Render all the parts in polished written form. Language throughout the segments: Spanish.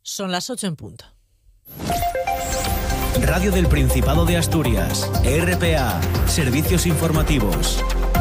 Son las 8 en punto. Radio del Principado de Asturias, RPA, Servicios Informativos.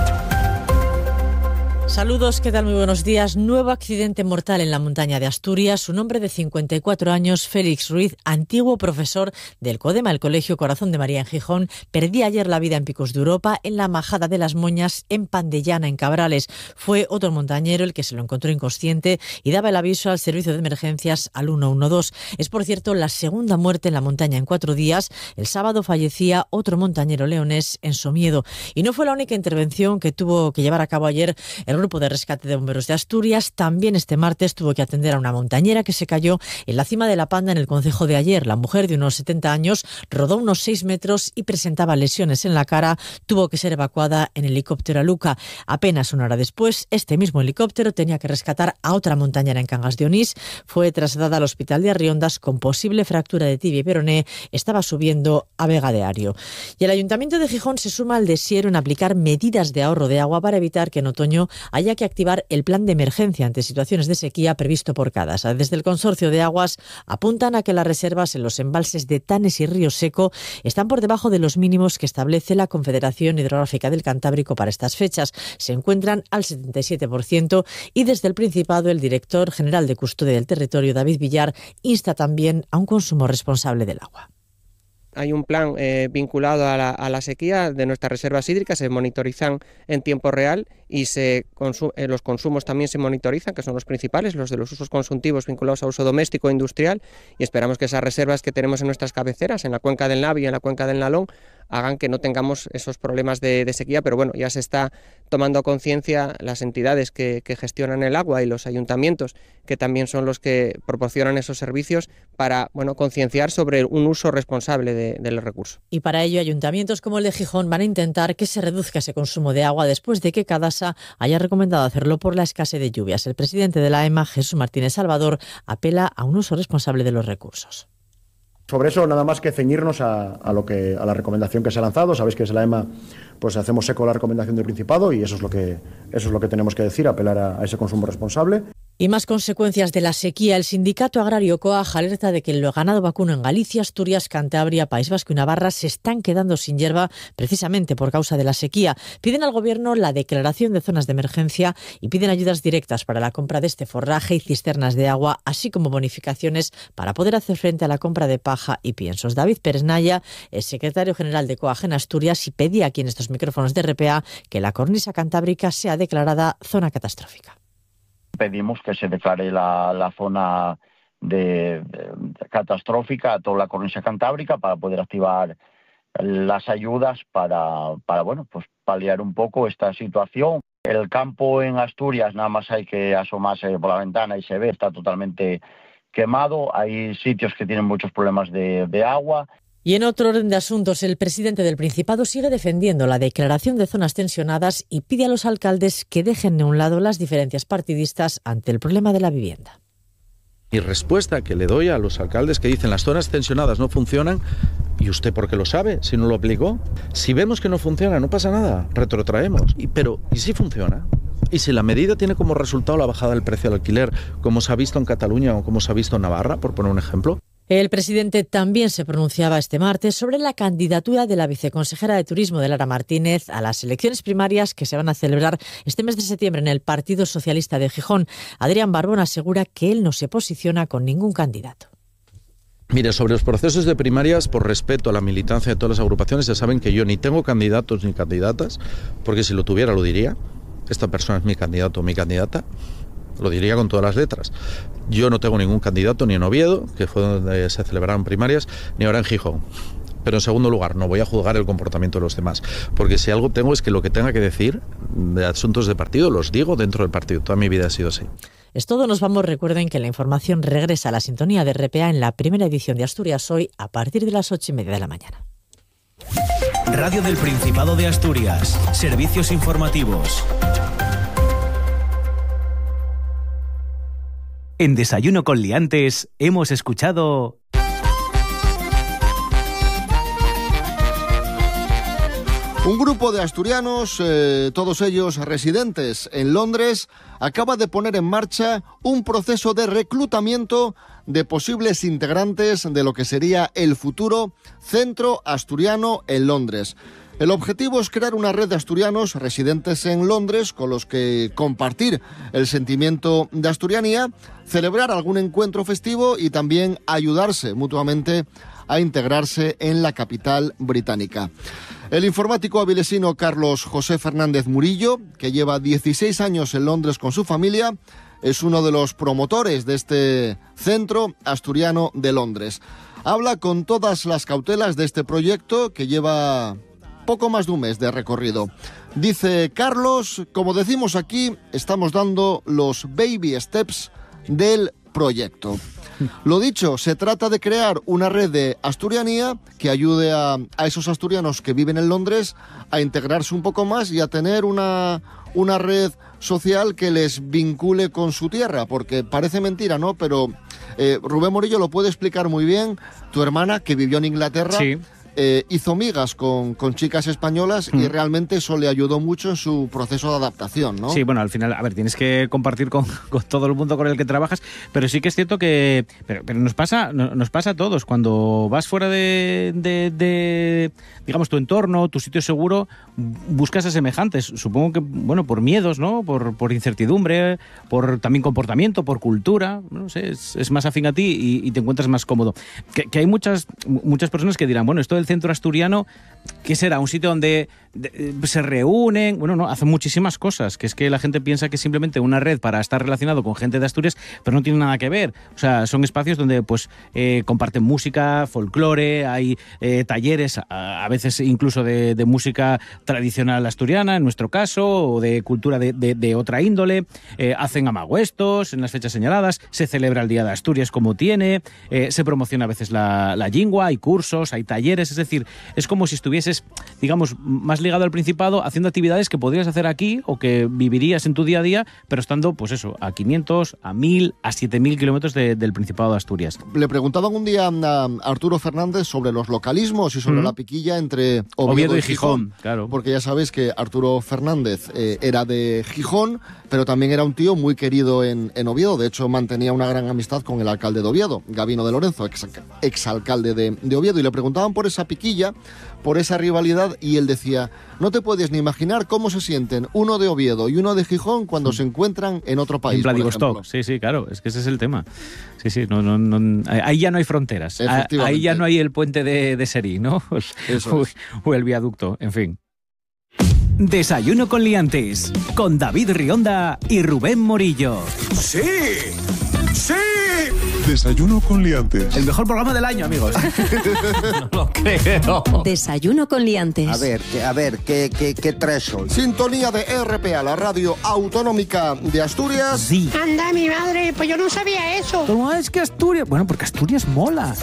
Saludos, ¿qué tal? Muy buenos días. Nuevo accidente mortal en la montaña de Asturias. Un hombre de 54 años, Félix Ruiz, antiguo profesor del CODEMA, el Colegio Corazón de María en Gijón, perdía ayer la vida en Picos de Europa, en la Majada de las Moñas, en Pandellana, en Cabrales. Fue otro montañero el que se lo encontró inconsciente y daba el aviso al servicio de emergencias al 112. Es, por cierto, la segunda muerte en la montaña en 4 días. El sábado fallecía otro montañero leonés en Somiedo. Y no fue la única intervención que tuvo que llevar a cabo ayer el Grupo de Rescate de Bomberos de Asturias. También este martes tuvo que atender a una montañera que se cayó en la cima de la Panda en el concejo de Ayer. La mujer de unos 70 años rodó unos 6 metros y presentaba lesiones en la cara. Tuvo que ser evacuada en helicóptero a Luca. Apenas una hora después, este mismo helicóptero tenía que rescatar a otra montañera en Cangas de Onís. Fue trasladada al hospital de Arriondas con posible fractura de tibia y peroné. Estaba subiendo a Vega de Ario. Y el Ayuntamiento de Gijón se suma al deseo en aplicar medidas de ahorro de agua para evitar que en otoño haya que activar el plan de emergencia ante situaciones de sequía previsto por Cadasa. Desde el Consorcio de Aguas apuntan a que las reservas en los embalses de Tanes y Río Seco están por debajo de los mínimos que establece la Confederación Hidrográfica del Cantábrico para estas fechas. Se encuentran al 77% y desde el Principado el director general de Custodia del Territorio, David Villar, insta también a un consumo responsable del agua. Hay un plan vinculado a la sequía de nuestras reservas hídricas, se monitorizan en tiempo real y los consumos también se monitorizan, que son los principales, los de los usos consumtivos vinculados a uso doméstico e industrial, y esperamos que esas reservas que tenemos en nuestras cabeceras, en la cuenca del Navi y en la cuenca del Nalón, hagan que no tengamos esos problemas de sequía, pero bueno, ya se está tomando conciencia las entidades que gestionan el agua y los ayuntamientos, que también son los que proporcionan esos servicios, para concienciar sobre un uso responsable del recurso. Y para ello, ayuntamientos como el de Gijón van a intentar que se reduzca ese consumo de agua después de que Cadasa haya recomendado hacerlo por la escasez de lluvias. El presidente de la EMA, Jesús Martínez Salvador, apela a un uso responsable de los recursos. Sobre eso, nada más que ceñirnos a la recomendación que se ha lanzado. Sabéis que desde la EMA pues hacemos eco a la recomendación del Principado y eso es lo que tenemos que decir, apelar a ese consumo responsable. Y más consecuencias de la sequía. El sindicato agrario COAG alerta de que el ganado vacuno en Galicia, Asturias, Cantabria, País Vasco y Navarra se están quedando sin hierba precisamente por causa de la sequía. Piden al gobierno la declaración de zonas de emergencia y piden ayudas directas para la compra de este forraje y cisternas de agua, así como bonificaciones para poder hacer frente a la compra de paja y piensos. David Pérez Naya, el secretario general de COAG en Asturias, y pedía aquí en estos micrófonos de RPA que la cornisa cantábrica sea declarada zona catastrófica. Pedimos que se declare la zona catastrófica a toda la cornisa cantábrica para poder activar las ayudas para paliar un poco esta situación. El campo en Asturias, nada más hay que asomarse por la ventana y se ve, está totalmente quemado. Hay sitios que tienen muchos problemas de agua. Y en otro orden de asuntos, el presidente del Principado sigue defendiendo la declaración de zonas tensionadas y pide a los alcaldes que dejen de un lado las diferencias partidistas ante el problema de la vivienda. Mi respuesta que le doy a los alcaldes que dicen las zonas tensionadas no funcionan, ¿y usted por qué lo sabe si no lo aplicó? Si vemos que no funciona, no pasa nada, retrotraemos. Pero ¿y si funciona? ¿Y si la medida tiene como resultado la bajada del precio del alquiler, como se ha visto en Cataluña o como se ha visto en Navarra, por poner un ejemplo? El presidente también se pronunciaba este martes sobre la candidatura de la viceconsejera de Turismo de Lara Martínez a las elecciones primarias que se van a celebrar este mes de septiembre en el Partido Socialista de Gijón. Adrián Barbón asegura que él no se posiciona con ningún candidato. Mire, sobre los procesos de primarias, por respeto a la militancia de todas las agrupaciones, ya saben que yo ni tengo candidatos ni candidatas, porque si lo tuviera lo diría. Esta persona es mi candidato o mi candidata. Lo diría con todas las letras. Yo no tengo ningún candidato ni en Oviedo, que fue donde se celebraron primarias, ni ahora en Gijón. Pero en segundo lugar, no voy a juzgar el comportamiento de los demás, porque si algo tengo es que lo que tenga que decir de asuntos de partido los digo dentro del partido. Toda mi vida ha sido así. Es todo, nos vamos. Recuerden que la información regresa a la sintonía de RPA en la primera edición de Asturias Hoy a partir de las 8:30 de la mañana. Radio del Principado de Asturias. Servicios informativos. En Desayuno con Liantes hemos escuchado... Un grupo de asturianos, todos ellos residentes en Londres, acaba de poner en marcha un proceso de reclutamiento de posibles integrantes de lo que sería el futuro Centro Asturiano en Londres. El objetivo es crear una red de asturianos residentes en Londres con los que compartir el sentimiento de asturianía, celebrar algún encuentro festivo y también ayudarse mutuamente a integrarse en la capital británica. El informático avilesino Carlos José Fernández Murillo, que lleva 16 años en Londres con su familia, es uno de los promotores de este Centro Asturiano de Londres. Habla con todas las cautelas de este proyecto que lleva poco más de un mes de recorrido. Dice Carlos, como decimos aquí, estamos dando los baby steps del proyecto. Lo dicho, se trata de crear una red de asturianía que ayude a esos asturianos que viven en Londres a integrarse un poco más y a tener una red social que les vincule con su tierra, porque parece mentira, ¿no? Pero Rubén Morillo lo puede explicar muy bien. Tu hermana, que vivió en Inglaterra, sí, hizo migas con chicas españolas y realmente eso le ayudó mucho en su proceso de adaptación, ¿no? Sí, bueno, al final, a ver, tienes que compartir con todo el mundo con el que trabajas, pero sí que es cierto que pero nos pasa a todos. Cuando vas fuera de digamos, tu entorno, tu sitio seguro, buscas a semejantes. Supongo que, bueno, por miedos, ¿no? Por incertidumbre, por también comportamiento, por cultura, no sé, es más afín a ti y te encuentras más cómodo. Que hay muchas personas que dirán, bueno, esto del Centro Asturiano, ¿qué será? ¿Un sitio donde se reúnen? Bueno, no, hacen muchísimas cosas, que es que la gente piensa que es simplemente una red para estar relacionado con gente de Asturias, pero no tiene nada que ver. O sea, son espacios donde pues comparten música, folclore, hay talleres, a veces incluso de música tradicional asturiana, en nuestro caso, o de cultura de otra índole, hacen amagüestos en las fechas señaladas, se celebra el Día de Asturias como tiene, se promociona a veces la lingua, hay cursos, hay talleres, es decir, es como si estuvieses, digamos, más ligado al Principado, haciendo actividades que podrías hacer aquí o que vivirías en tu día a día, pero estando, pues eso, a 500, a 1000, a 7000 kilómetros del Principado de Asturias. Le preguntaban un día a Arturo Fernández sobre los localismos y sobre la piquilla entre Oviedo y Gijón. Claro. Porque ya sabéis que Arturo Fernández era de Gijón, pero también era un tío muy querido en Oviedo. De hecho, mantenía una gran amistad con el alcalde de Oviedo, Gabino de Lorenzo, exalcalde de Oviedo. Y le preguntaban por esa piquilla, por esa rivalidad, y él decía, no te puedes ni imaginar cómo se sienten uno de Oviedo y uno de Gijón cuando se encuentran en otro país. En Vladivostok, sí, claro, es que ese es el tema. Sí, no, ahí ya no hay fronteras, ahí ya no hay el puente de Serí, ¿no? O el viaducto, en fin. Desayuno con liantes, con David Rionda y Rubén Morillo. ¡Sí! ¡Sí! Desayuno con liantes. El mejor programa del año, amigos. No lo creo. Desayuno con liantes. A ver, ¿qué traes hoy? Sintonía de RPA, la radio autonómica de Asturias. Sí. Anda, mi madre, pues yo no sabía eso. ¿Cómo es que Asturias? Bueno, porque Asturias mola.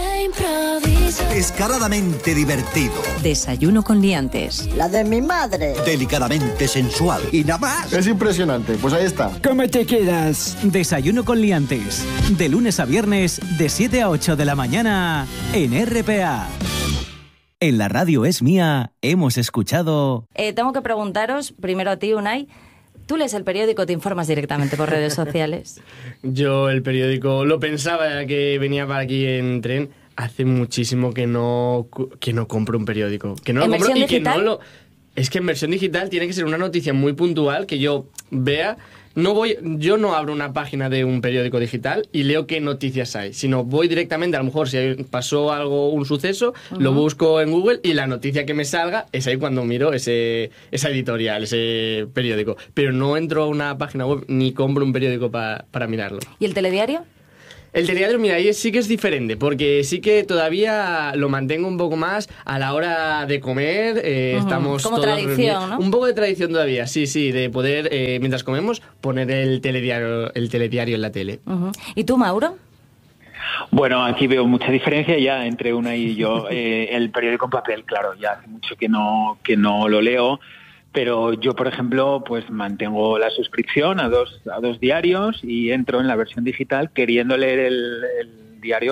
Descaradamente divertido. Desayuno con liantes. La de mi madre. Delicadamente sensual. Y nada más. Es impresionante, pues ahí está. ¿Cómo te quedas? Desayuno con liantes. De lunes a viernes, de 7 a 8 de la mañana, en RPA. En la radio es mía, hemos escuchado... Tengo que preguntaros, primero a ti, Unai, ¿tú lees el periódico o te informas directamente por redes sociales? Yo el periódico lo pensaba que venía para aquí en tren. Hace muchísimo que no compro un periódico. Que no lo compro y digital? Que no lo... Es que en versión digital tiene que ser una noticia muy puntual que yo vea. Yo no abro una página de un periódico digital y leo qué noticias hay, sino voy directamente, a lo mejor si pasó un suceso, lo busco en Google y la noticia que me salga es ahí cuando miro esa editorial, ese periódico. Pero no entro a una página web ni compro un periódico para mirarlo. ¿Y el telediario? El telediario, mira, ahí sí que es diferente, porque sí que todavía lo mantengo un poco más a la hora de comer. Estamos como todos tradición, reunidos. ¿no? Un poco de tradición todavía, sí, de poder, mientras comemos, poner el telediario en la tele. ¿Y tú, Mauro? Bueno, aquí veo mucha diferencia ya entre una y yo. El periódico en papel, claro, ya hace mucho que no lo leo. Pero yo, por ejemplo, pues mantengo la suscripción a dos diarios y entro en la versión digital queriendo leer el diario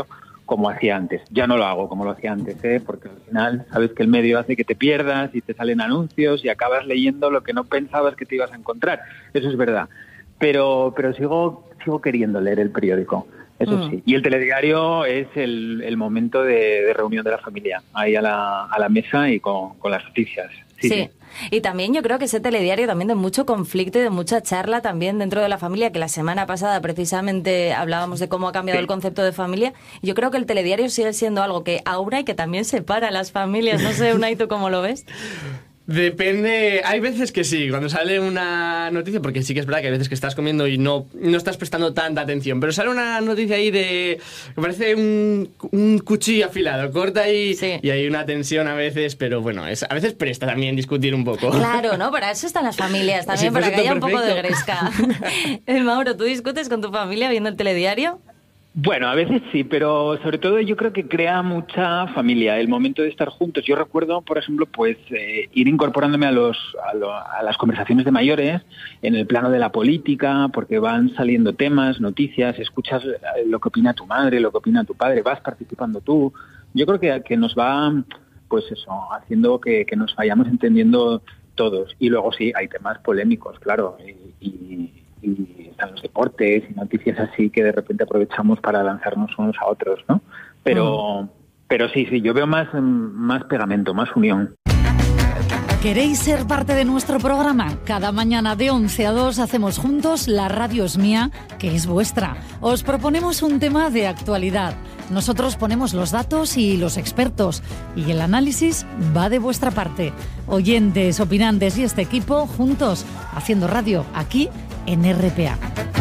como hacía antes. Ya no lo hago como lo hacía antes, porque al final sabes que el medio hace que te pierdas y te salen anuncios y acabas leyendo lo que no pensabas que te ibas a encontrar. Eso es verdad. Pero sigo queriendo leer el periódico. Eso sí. Y el telediario es el momento de reunión de la familia, ahí a la mesa y con las noticias. Sí. Y también yo creo que ese telediario también de mucho conflicto y de mucha charla también dentro de la familia, que la semana pasada precisamente hablábamos de cómo ha cambiado el concepto de familia. Yo creo que el telediario sigue siendo algo que aúna y que también separa a las familias. No sé, Unai, ¿tú cómo lo ves? Depende, hay veces que sí, cuando sale una noticia, porque sí que es verdad que hay veces que estás comiendo y no estás prestando tanta atención, pero sale una noticia ahí que parece un cuchillo afilado, corta ahí y hay una tensión a veces, pero bueno, a veces presta también discutir un poco. Claro, ¿no? Para eso están las familias también, para que haya un poco de gresca. Mauro, ¿tú discutes con tu familia viendo el telediario? Bueno, a veces sí, pero sobre todo yo creo que crea mucha familia el momento de estar juntos. Yo recuerdo, por ejemplo, pues ir incorporándome a las conversaciones de mayores en el plano de la política, porque van saliendo temas, noticias, escuchas lo que opina tu madre, lo que opina tu padre, vas participando tú. Yo creo que nos va, pues eso, haciendo que nos vayamos entendiendo todos. Y luego sí, hay temas polémicos, claro, y están los deportes y noticias así que de repente aprovechamos para lanzarnos unos a otros, ¿no? Pero sí, yo veo más pegamento, más unión. ¿Queréis ser parte de nuestro programa? Cada mañana de 11 a 2 hacemos juntos La Radio es Mía, que es vuestra. Os proponemos un tema de actualidad. Nosotros ponemos los datos y los expertos, y el análisis va de vuestra parte. Oyentes, opinantes y este equipo juntos, haciendo radio aquí en RPA.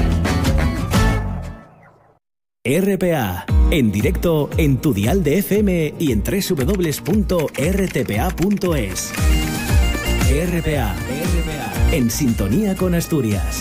RPA, en directo en tu dial de FM y en www.rtpa.es. RPA, en sintonía con Asturias.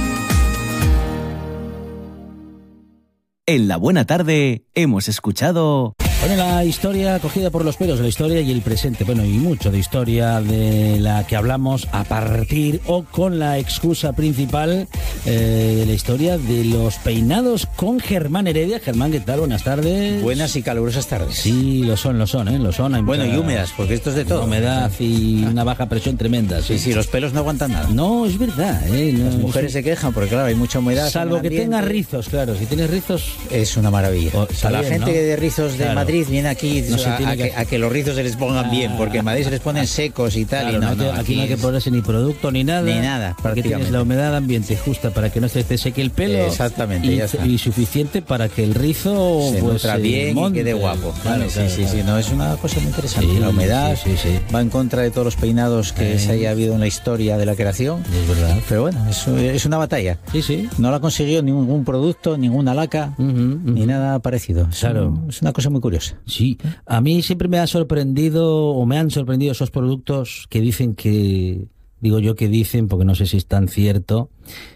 En La Buena Tarde hemos escuchado... Bueno, la historia cogida por los pelos, la historia y el presente, bueno, y mucho de historia de la que hablamos a partir o con la excusa principal de la historia de los peinados con Germán Heredia. Germán, ¿qué tal? Buenas tardes. Buenas y calurosas tardes. Sí, lo son. Hay bueno, y húmedas, porque esto es de todo. Humedad y una baja presión tremenda. Sí, los pelos no aguantan nada. No, es verdad. Las mujeres se quejan porque, claro, hay mucha humedad. Salvo que tengas rizos, claro. Si tienes rizos... Es una maravilla. La bien, gente de rizos de Madrid viene aquí a que los rizos se les pongan bien, porque en Madrid se les ponen secos y tal. Claro, aquí no hay que ponerse ni producto ni nada. Ni nada, porque tienes la humedad ambiente justa para que no se te seque el pelo. Exactamente, y, ya está. Y suficiente para que el rizo se nutra bien y quede guapo. Claro, sí, no, es una cosa muy interesante. La humedad va en contra de todos los peinados que se haya habido en la historia de la creación. Es verdad. Pero bueno, es una batalla. Sí. No la ha conseguido ningún producto, ninguna laca, ni nada parecido. Claro. Es una cosa muy curiosa. Sí. A mí siempre me han sorprendido esos productos que dicen que... Digo yo que dicen, porque no sé si es tan cierto.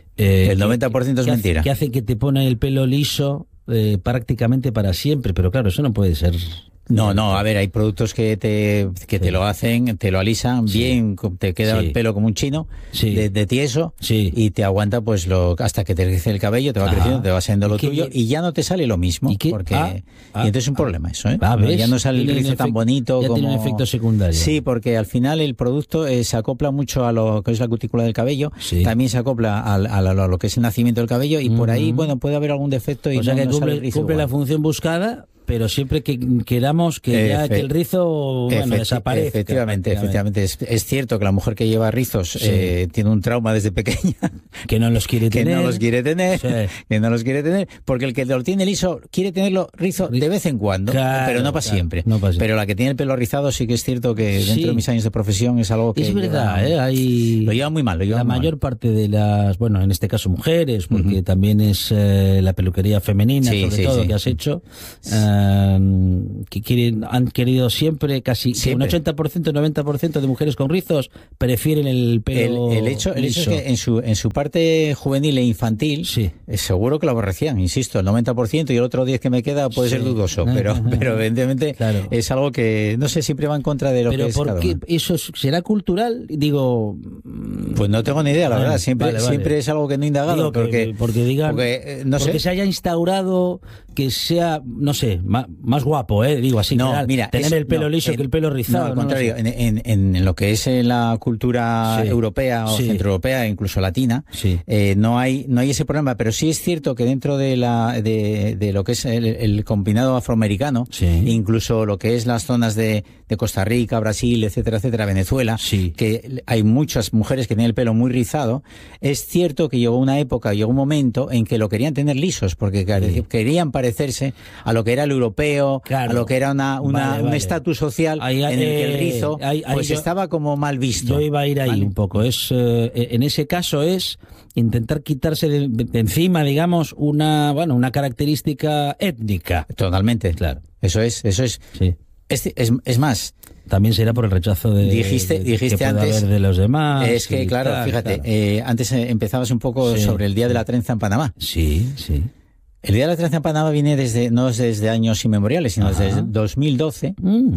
El 90% es mentira. Que hace que te pone el pelo liso prácticamente para siempre, pero claro, eso no puede ser... No, a ver, hay productos que te lo hacen, te lo alisan bien, te queda el pelo como un chino, de tieso, y te aguanta pues hasta que te crece el cabello, te va creciendo, te va siendo lo tuyo, y ya no te sale lo mismo, porque y entonces es un problema eso, ¿eh? Ya no sale el rizo tan bonito ya como... tiene un efecto secundario. Sí, porque al final el producto se acopla mucho a lo que es la cutícula del cabello, también se acopla a lo que es el nacimiento del cabello, y por ahí, bueno, puede haber algún defecto y o sea que cumple la función buscada, pero siempre que queramos que el rizo desaparezca. Efectivamente. Es cierto que la mujer que lleva rizos tiene un trauma desde pequeña. Que no los quiere tener. Que no los quiere tener. Porque el que lo tiene liso quiere tenerlo rizo de vez en cuando, pero no para siempre. Pero la que tiene el pelo rizado sí que es cierto que dentro de mis años de profesión es algo que... Es verdad, lo lleva muy mal. La mayor parte de las, bueno, en este caso mujeres, porque también es la peluquería femenina, sobre todo, que has hecho... que han querido siempre, casi un 80%, 90% de mujeres con rizos prefieren el pelo el hecho es que en su parte juvenil e infantil seguro que lo aborrecían, insisto, el 90%, y el otro 10% que me queda puede ser dudoso, pero evidentemente es algo que, no sé, siempre va en contra de lo que es cada uno. ¿Pero por qué eso será cultural? Digo... Pues no tengo ni idea, la verdad, siempre es algo que no he indagado, porque se haya instaurado que sea, no sé, más guapo, digo así. No, general, mira, tener el pelo liso que el pelo rizado. No, al contrario, en lo que es la cultura europea o centroeuropea, incluso latina, no hay ese problema, pero sí es cierto que dentro de lo que es el combinado afroamericano, incluso lo que es las zonas de Costa Rica, Brasil, etcétera, etcétera, Venezuela, que hay muchas mujeres que tienen el pelo muy rizado, es cierto que llegó un momento en que lo querían tener lisos, porque querían parecerse a lo que era el europeo, a lo que era un estatus social en el que el rizo estaba como mal visto. Yo iba a ir ahí un poco. En ese caso es intentar quitarse de encima, digamos, una característica étnica. Totalmente. Claro. Eso es. Sí. Es más, también será por el rechazo dijiste que antes haber de los demás. Es que, claro, fíjate, antes empezabas un poco sobre el Día de la Trenza en Panamá. Sí. El Día de la Trenza en Panamá viene no desde años inmemoriales, sino desde el 2012,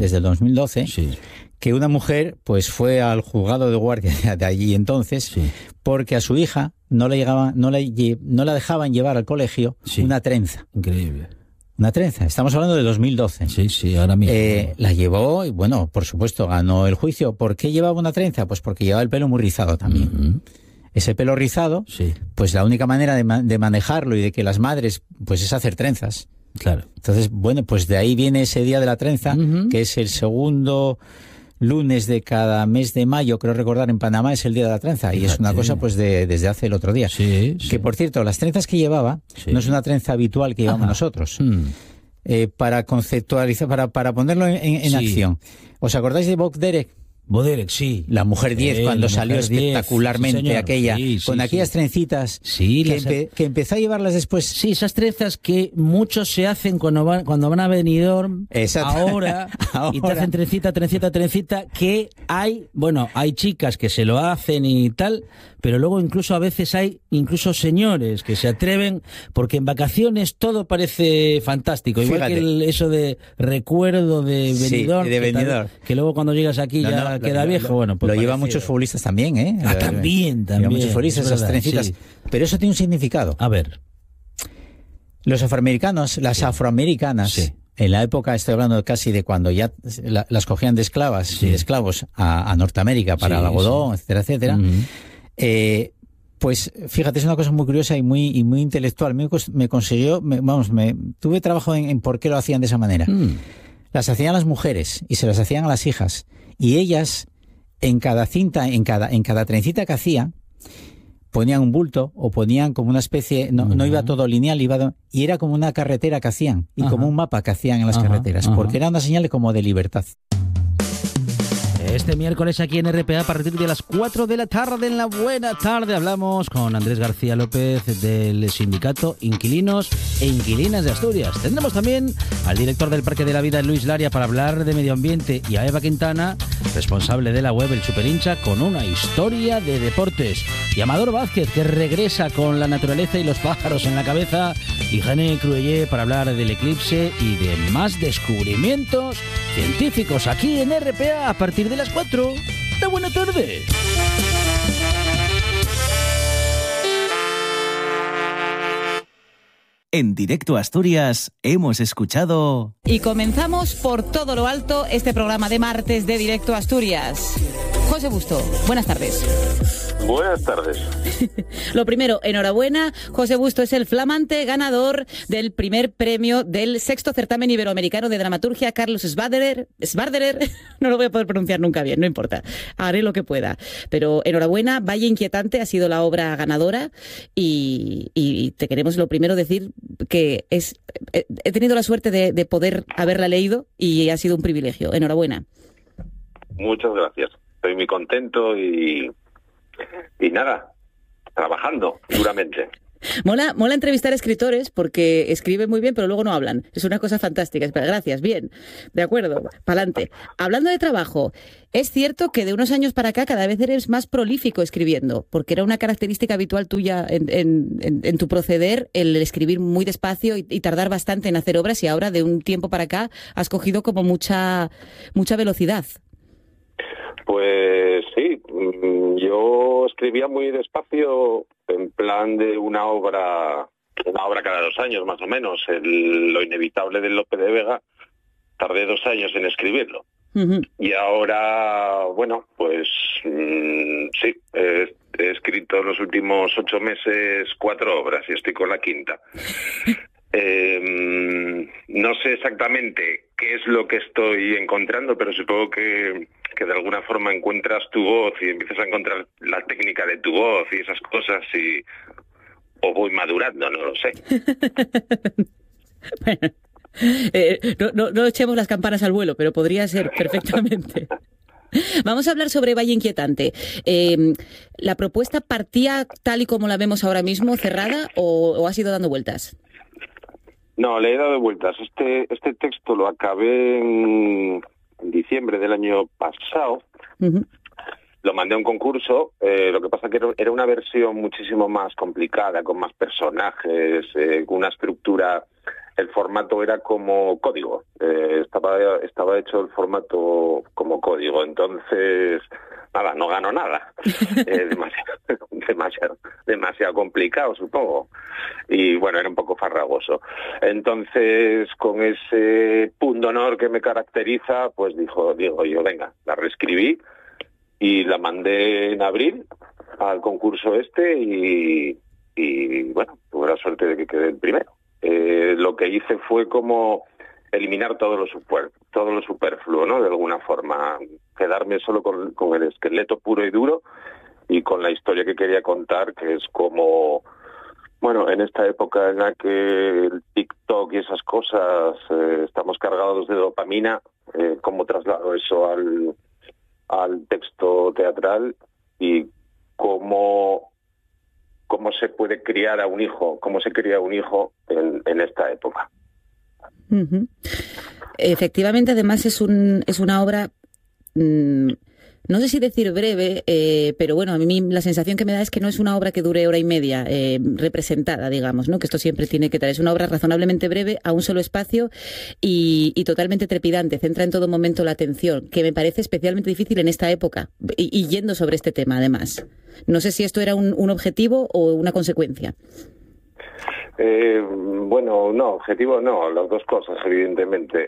que una mujer pues fue al juzgado de guardia de allí entonces, porque a su hija no la dejaban llevar al colegio una trenza. Increíble. Una trenza. Estamos hablando de 2012. Sí, ahora mismo. La llevó y, bueno, por supuesto, ganó el juicio. ¿Por qué llevaba una trenza? Pues porque llevaba el pelo muy rizado también. Ese pelo rizado, pues la única manera de manejarlo y de que las madres, pues es hacer trenzas. Claro. Entonces, bueno, pues de ahí viene ese Día de la Trenza, que es el segundo lunes de cada mes de mayo, creo recordar, en Panamá es el Día de la Trenza. Fíjate. Y es una cosa pues desde hace el otro día. Que, por cierto, las trenzas que llevaba no es una trenza habitual que llevamos nosotros. Para conceptualizar, para ponerlo en acción. ¿Os acordáis de Bob Derek? Boderek, sí. La mujer 10 cuando salió espectacularmente aquella, con aquellas trencitas que empezó a llevarlas después. Sí, esas trenzas que muchos se hacen cuando van a Benidorm ahora y te hacen trencita, que hay chicas que se lo hacen y tal, pero luego incluso a veces hay señores que se atreven, porque en vacaciones todo parece fantástico. Igual que eso de recuerdo de Benidorm, que luego cuando llegas aquí queda viejo. Bueno, pues lo llevan muchos futbolistas también, ¿eh? También. Muchos futbolistas, esas trencitas. Pero eso tiene un significado. A ver. Los afroamericanos, las afroamericanas, en la época, estoy hablando casi de cuando ya las cogían de esclavas y de esclavos a Norteamérica para el algodón, etcétera, etcétera. Pues fíjate, es una cosa muy curiosa y muy intelectual. Tuve trabajo en por qué lo hacían de esa manera. Las hacían las mujeres y se las hacían a las hijas. Y ellas, en cada cinta, en cada trencita que hacían, ponían un bulto o ponían como una especie, no iba todo lineal, y era como una carretera que hacían, y como un mapa que hacían en las carreteras, porque era una señal como de libertad. Este miércoles aquí en RPA, a partir de las 4 de la tarde, en la buena tarde, hablamos con Andrés García López del sindicato Inquilinos e Inquilinas de Asturias. Tendremos también al director del Parque de la Vida, Luis Laria, para hablar de medio ambiente, y a Eva Quintana, responsable de la web El Superhincha, con una historia de deportes. Y Amador Vázquez, que regresa con la naturaleza y los pájaros en la cabeza, y Jané Cruellé para hablar del eclipse y de más descubrimientos científicos aquí en RPA a partir de las 4 de buena tarde. En Directo Asturias hemos escuchado... Y comenzamos por todo lo alto este programa de martes de Directo Asturias. José Busto, buenas tardes. Buenas tardes. Lo primero, enhorabuena. José Busto es el flamante ganador del primer premio del 6º certamen iberoamericano de dramaturgia Carlos Sbarderer. No lo voy a poder pronunciar nunca bien, no importa. Haré lo que pueda. Pero enhorabuena, Valle Inquietante ha sido la obra ganadora, y te queremos lo primero decir que he tenido la suerte de poder haberla leído y ha sido un privilegio. Enhorabuena. Muchas gracias. Estoy muy contento y nada, trabajando duramente. Mola entrevistar a escritores porque escriben muy bien, pero luego no hablan. Es una cosa fantástica. Espera, gracias, bien, de acuerdo, pa'lante. Hablando de trabajo, es cierto que de unos años para acá cada vez eres más prolífico escribiendo, porque era una característica habitual tuya en tu proceder el escribir muy despacio y tardar bastante en hacer obras, y ahora de un tiempo para acá has cogido como mucha velocidad. Pues sí, yo escribía muy despacio en plan de una obra una obra cada 2 años más o menos. Lo inevitable de Lope de Vega, tardé 2 años en escribirlo. Y ahora, bueno, pues sí, he escrito en los últimos 8 meses 4 obras y estoy con la 5ª. No sé exactamente qué es lo que estoy encontrando, pero supongo que de alguna forma encuentras tu voz y empiezas a encontrar la técnica de tu voz y esas cosas, o voy madurando, no lo sé. Bueno, no echemos las campanas al vuelo, pero podría ser perfectamente. Vamos a hablar sobre Valle Inquietante. ¿La propuesta partía tal y como la vemos ahora mismo, cerrada, o has ido dando vueltas? No, le he dado vueltas. Este texto lo acabé en diciembre del año pasado. Lo mandé a un concurso, lo que pasa que era una versión muchísimo más complicada, con más personajes, con una estructura. El formato era como código, estaba hecho el formato como código, entonces nada, no gano nada. Demasiado complicado, supongo. Y bueno, era un poco farragoso. Entonces, con ese punto honor que me caracteriza, pues digo yo, venga, la reescribí y la mandé en abril al concurso y bueno, tuve la suerte de que quedé el primero. Lo que hice fue como eliminar todo lo superfluo, ¿no? De alguna forma, quedarme solo con el esqueleto puro y duro y con la historia que quería contar, que es como, bueno, en esta época en la que el TikTok y esas cosas estamos cargados de dopamina, cómo traslado eso al texto teatral y cómo se puede criar a un hijo, cómo se cría un hijo en esta época. Efectivamente, además es una obra, no sé si decir breve, pero bueno, a mí la sensación que me da es que no es una obra que dure hora y media representada, digamos, ¿no? Que esto siempre tiene que dar. Es una obra razonablemente breve, a un solo espacio y totalmente trepidante. Centra en todo momento la atención, que me parece especialmente difícil en esta época y yendo sobre este tema, además. No sé si esto era un objetivo o una consecuencia. Bueno, no, objetivo no, las dos cosas, evidentemente.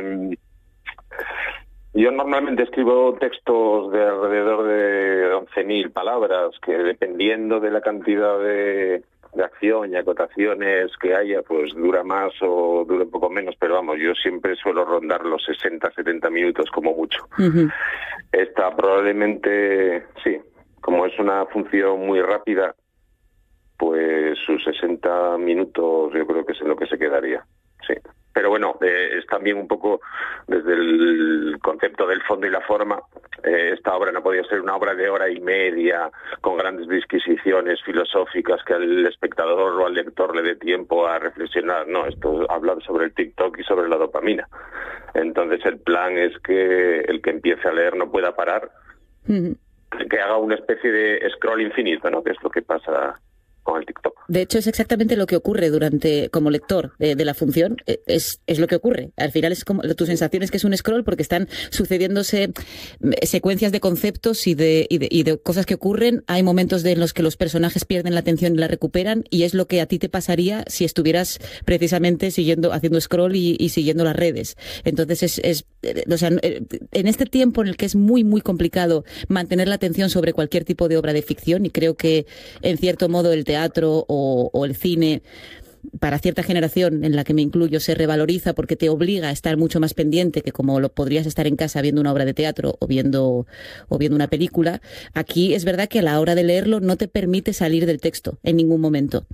Yo normalmente escribo textos de alrededor de 11.000 palabras, que dependiendo de la cantidad de acción y acotaciones que haya, pues dura más o dura un poco menos, pero vamos, yo siempre suelo rondar los 60-70 minutos como mucho. Esta probablemente, sí, como es una función muy rápida, pues sus 60 minutos yo creo que es en lo que se quedaría, sí. Pero bueno, es también un poco desde el concepto del fondo y la forma. Esta obra no podía ser una obra de hora y media con grandes disquisiciones filosóficas que al espectador o al lector le dé tiempo a reflexionar. No, esto habla sobre el TikTok y sobre la dopamina. Entonces el plan es que el que empiece a leer no pueda parar, que haga una especie de scroll infinito, ¿no? Que es lo que pasa con el TikTok. De hecho, es exactamente lo que ocurre como lector de la función, es lo que ocurre. Al final es como tu sensación es que es un scroll porque están sucediéndose secuencias de conceptos y de cosas que ocurren. Hay momentos en los que los personajes pierden la atención y la recuperan, y es lo que a ti te pasaría si estuvieras precisamente haciendo scroll y siguiendo las redes. Entonces o sea, en este tiempo en el que es muy, muy complicado mantener la atención sobre cualquier tipo de obra de ficción, y creo que en cierto modo el teatro o el cine, para cierta generación en la que me incluyo, se revaloriza porque te obliga a estar mucho más pendiente que como lo podrías estar en casa viendo una obra de teatro o viendo una película. Aquí es verdad que a la hora de leerlo no te permite salir del texto en ningún momento.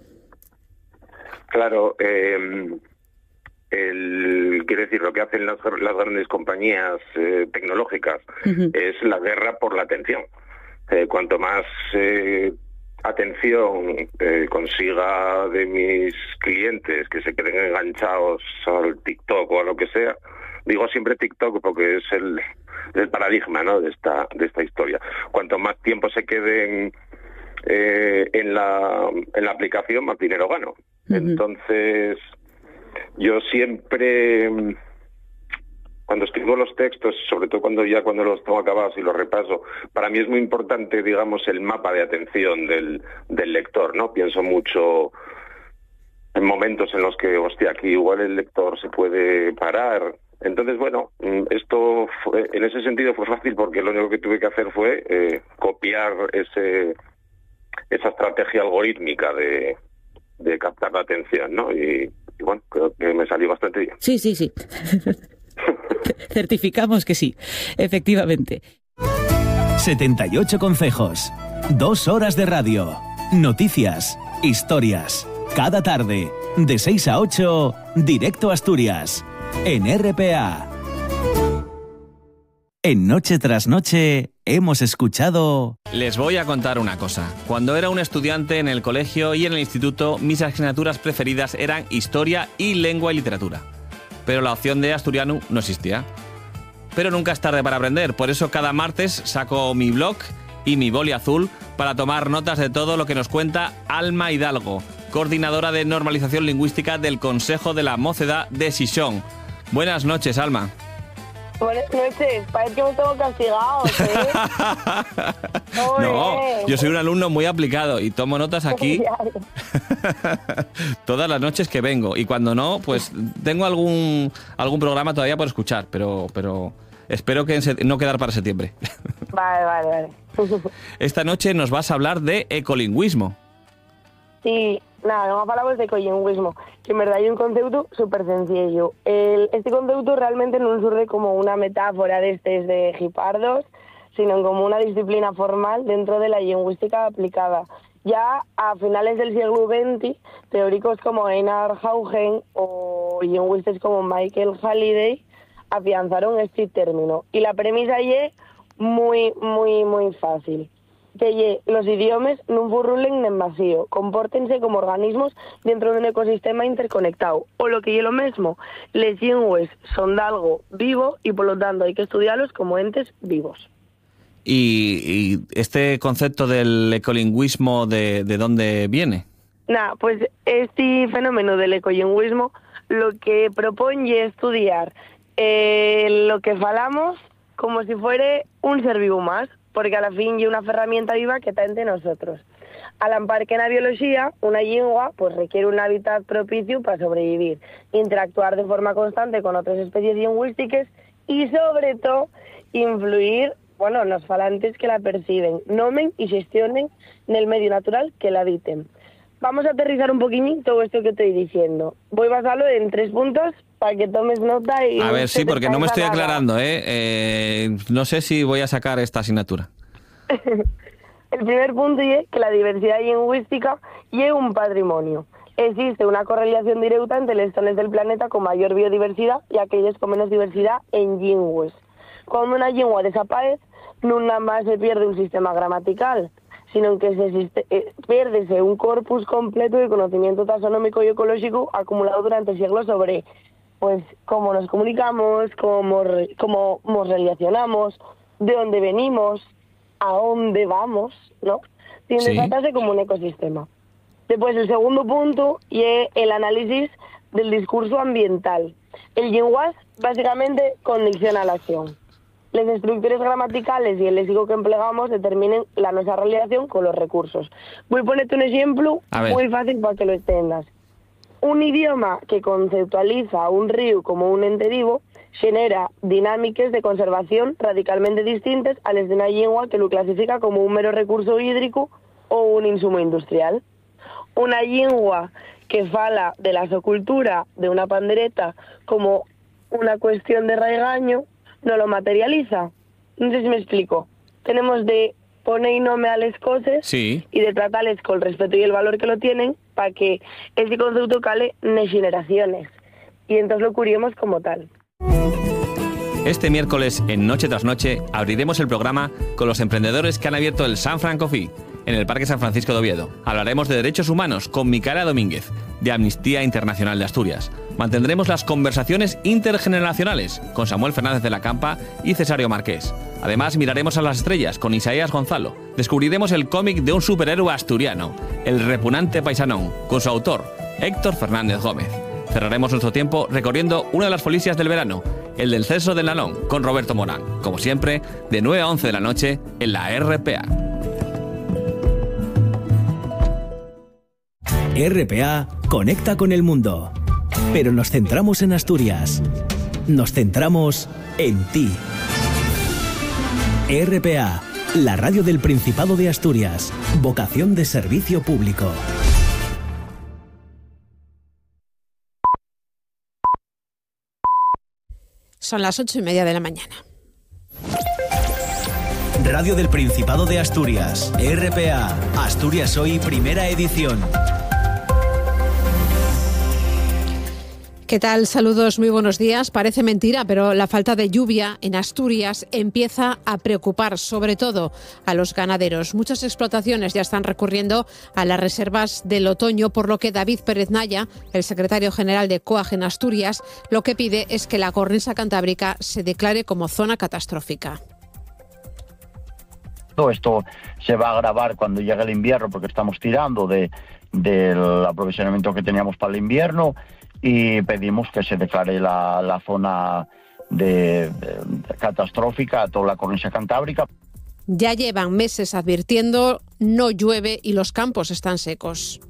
Claro, quiero decir, lo que hacen las grandes compañías tecnológicas es la guerra por la atención. Cuanto más atención consiga de mis clientes que se queden enganchados al TikTok o a lo que sea, digo siempre TikTok porque es el paradigma, ¿no? de esta historia. Cuanto más tiempo se queden en la aplicación, más dinero gano. Entonces yo siempre, cuando escribo los textos, sobre todo cuando los tengo acabados y los repaso, para mí es muy importante, digamos, el mapa de atención del lector, ¿no? Pienso mucho momentos en los que, hostia, aquí igual el lector se puede parar. Entonces, bueno, esto en ese sentido fue fácil porque lo único que tuve que hacer fue copiar esa estrategia algorítmica de captar la atención, ¿no? Y bueno, creo que me salió bastante bien. Sí. Certificamos que sí, efectivamente. 78 consejos, 2 horas de radio, noticias, historias. Cada tarde, de 6 a 8, directo a Asturias, en RPA. En Noche tras Noche hemos escuchado... Les voy a contar una cosa. Cuando era un estudiante en el colegio y en el instituto, mis asignaturas preferidas eran Historia y Lengua y Literatura. Pero la opción de asturiano no existía. Pero nunca es tarde para aprender, por eso cada martes saco mi blog y mi boli azul para tomar notas de todo lo que nos cuenta Alma Hidalgo, coordinadora de normalización lingüística del Consejo de la Mocedad de Xixón. Buenas noches, Alma. Buenas noches, parece que me tengo castigado, No, yo soy un alumno muy aplicado y tomo notas aquí todas las noches que vengo. Y cuando no, pues tengo algún programa todavía por escuchar, pero espero que no quedar para septiembre. Vale. Esta noche nos vas a hablar de ecolingüismo. Sí, no hablamos de ecolingüismo, que en verdad hay un concepto súper sencillo. Este concepto realmente no surge como una metáfora de jipardos, sino como una disciplina formal dentro de la lingüística aplicada. Ya a finales del siglo XX, teóricos como Einar Haugen o lingüistas como Michael Halliday afianzaron este término. Y la premisa es muy fácil. Que los idiomas no furrulen en vacío, compórtense como organismos dentro de un ecosistema interconectado. O lo que es lo mismo, les lingües son de algo vivo y por lo tanto hay que estudiarlos como entes vivos. ¿Y este concepto del ecolingüismo de dónde viene? Pues este fenómeno del ecolingüismo lo que propone es estudiar lo que falamos como si fuera un ser vivo más, porque a la fin hay una herramienta viva que está entre nosotros. Al par que en la biología, una lengua pues requiere un hábitat propicio para sobrevivir, interactuar de forma constante con otras especies lingüísticas y sobre todo influir en los falantes que la perciben, nomen y gestionen en el medio natural que la habiten. Vamos a aterrizar un poquín todo esto que estoy diciendo. Voy a basarlo en 3 puntos para que tomes nota y... A ver, sí, porque no me estoy aclarando, no sé si voy a sacar esta asignatura. El primer punto es que la diversidad lingüística es un patrimonio. Existe una correlación directa entre las zonas del planeta con mayor biodiversidad y aquellas con menos diversidad en lingües. Cuando una lengua desaparece, no nada más se pierde un sistema gramatical, sino que pierde un corpus completo de conocimiento taxonómico y ecológico acumulado durante siglos sobre cómo nos comunicamos, cómo nos relacionamos, de dónde venimos, a dónde vamos, ¿no? Tiene que tratarse como un ecosistema. Después, el segundo punto es el análisis del discurso ambiental. El lenguaje básicamente condiciona la acción. Las estructuras gramaticales y el léxico que empleamos determinen la nuestra relación con los recursos. Voy a ponerte un ejemplo muy fácil para que lo entiendas. Un idioma que conceptualiza a un río como un ente vivo genera dinámicas de conservación radicalmente distintas a las de una lengua que lo clasifica como un mero recurso hídrico o un insumo industrial. Una lengua que fala de la socultura de una pandereta como una cuestión de raigaño no lo materializa. No sé si me explico. Tenemos de poner nombre a las cosas y de tratarles con el respeto y el valor que lo tienen para que este concepto cale en generaciones y entonces lo curiemos como tal. Este miércoles, en Noche tras Noche, abriremos el programa con los emprendedores que han abierto el San Fran Coffee en el Parque San Francisco de Oviedo. Hablaremos de derechos humanos con Micaela Domínguez, de Amnistía Internacional de Asturias. Mantendremos las conversaciones intergeneracionales con Samuel Fernández de la Campa y Cesario Marqués. Además, miraremos a las estrellas con Isaías Gonzalo. Descubriremos el cómic de un superhéroe asturiano, El repugnante paisanón, con su autor, Héctor Fernández Gómez. Cerraremos nuestro tiempo recorriendo una de las policias del verano, el del Censo del Nalón, con Roberto Morán. Como siempre, de 9 a 11 de la noche en la RPA. RPA conecta con el mundo. Pero nos centramos en Asturias. Nos centramos en ti. RPA, la radio del Principado de Asturias. Vocación de servicio público. Son las 8:30 de la mañana. Radio del Principado de Asturias. RPA. Asturias Hoy, primera edición. ¿Qué tal? Saludos, muy buenos días. Parece mentira, pero la falta de lluvia en Asturias empieza a preocupar, sobre todo a los ganaderos. Muchas explotaciones ya están recurriendo a las reservas del otoño, por lo que David Pérez Naya, el secretario general de COAG en Asturias, lo que pide es que la cornisa cantábrica se declare como zona catastrófica. Esto se va a agravar cuando llegue el invierno, porque estamos tirando del aprovisionamiento que teníamos para el invierno, y pedimos que se declare la zona de catastrófica a toda la cornisa cantábrica. Ya llevan meses advirtiendo, no llueve y los campos están secos.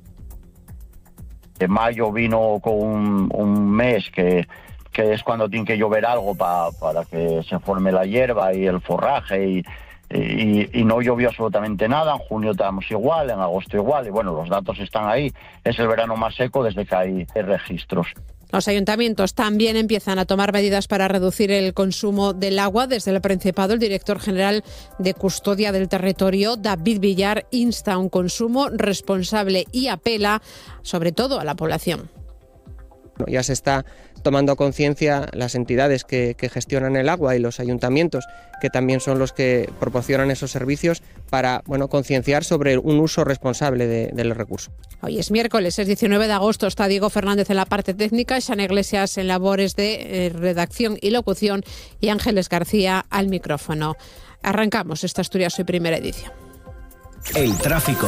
En mayo vino con un mes que es cuando tiene que llover algo para que se forme la hierba y el forraje, y no llovió absolutamente nada. En junio estábamos igual, en agosto igual, y bueno, los datos están ahí. Es el verano más seco desde que hay registros. Los ayuntamientos también empiezan a tomar medidas para reducir el consumo del agua. Desde el Principado, el director general de Custodia del Territorio, David Villar, insta a un consumo responsable y apela sobre todo a la población. Ya se está tomando conciencia las entidades que gestionan el agua y los ayuntamientos, que también son los que proporcionan esos servicios, para concienciar sobre un uso responsable de los recursos. Hoy es miércoles, es 19 de agosto. Está Diego Fernández en la parte técnica, Xana Iglesias en labores de redacción y locución y Ángeles García al micrófono. Arrancamos esta Asturias Hoy, primera edición. El tráfico.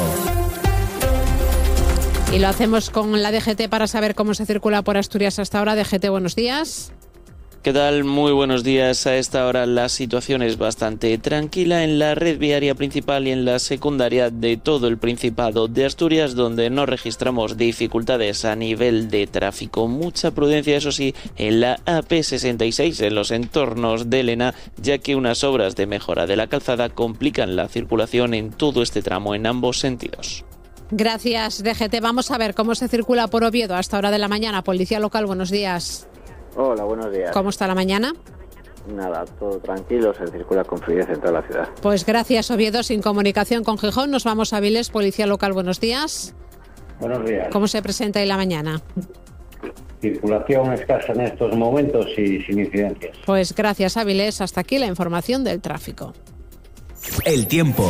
Y lo hacemos con la DGT para saber cómo se circula por Asturias hasta ahora. DGT, buenos días. ¿Qué tal? Muy buenos días. A esta hora la situación es bastante tranquila en la red viaria principal y en la secundaria de todo el Principado de Asturias, donde no registramos dificultades a nivel de tráfico. Mucha prudencia, eso sí, en la AP66, en los entornos de Elena, ya que unas obras de mejora de la calzada complican la circulación en todo este tramo en ambos sentidos. Gracias, DGT. Vamos a ver cómo se circula por Oviedo a esta hora de la mañana. Policía local, buenos días. Hola, buenos días. ¿Cómo está la mañana? Nada, todo tranquilo, se circula con fluidez en toda la ciudad. Pues gracias, Oviedo. Sin comunicación con Gijón, nos vamos a Avilés. Policía local, buenos días. Buenos días. ¿Cómo se presenta ahí la mañana? Circulación escasa en estos momentos y sin incidencias. Pues gracias, Avilés. Hasta aquí la información del tráfico. El tiempo.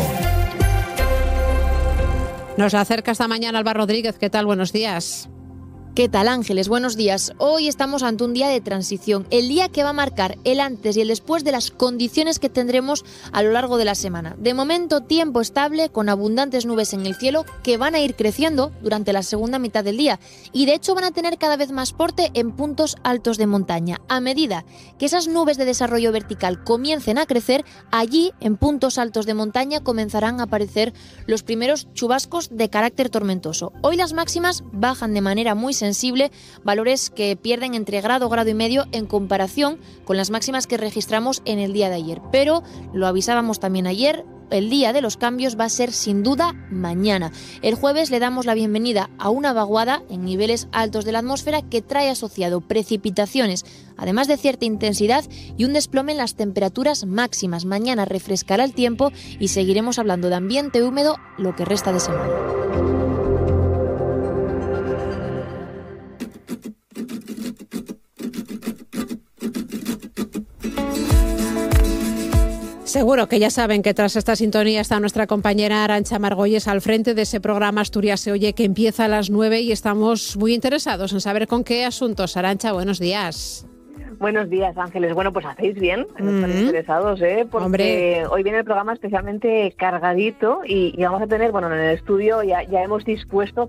Nos la acerca esta mañana Alba Rodríguez. ¿Qué tal? Buenos días. ¿Qué tal, Ángeles? Buenos días. Hoy estamos ante un día de transición, el día que va a marcar el antes y el después de las condiciones que tendremos a lo largo de la semana. De momento, tiempo estable, con abundantes nubes en el cielo, que van a ir creciendo durante la segunda mitad del día, y de hecho van a tener cada vez más porte en puntos altos de montaña. A medida que esas nubes de desarrollo vertical comiencen a crecer, allí, en puntos altos de montaña, comenzarán a aparecer los primeros chubascos de carácter tormentoso. Hoy las máximas bajan de manera muy sensible, valores que pierden entre grado y medio en comparación con las máximas que registramos en el día de ayer. Pero, lo avisábamos también ayer, el día de los cambios va a ser sin duda mañana. El jueves le damos la bienvenida a una vaguada en niveles altos de la atmósfera que trae asociado precipitaciones, además de cierta intensidad, y un desplome en las temperaturas máximas. Mañana refrescará el tiempo y seguiremos hablando de ambiente húmedo lo que resta de semana. Seguro que ya saben que tras esta sintonía está nuestra compañera Arantxa Margolles al frente de ese programa Asturias se oye, que empieza a las 9, y estamos muy interesados en saber con qué asuntos. Arantxa, buenos días. Buenos días, Ángeles. Bueno, pues hacéis bien en estar interesados, porque hoy viene el programa especialmente cargadito y vamos a tener, en el estudio ya hemos dispuesto